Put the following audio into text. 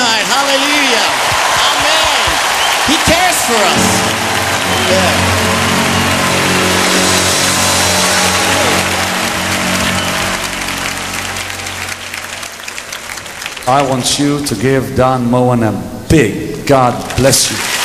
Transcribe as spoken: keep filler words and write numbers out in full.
tonight. Hallelujah. Amen. He cares for us. Yeah. I want you to give Don Moen a big God bless you.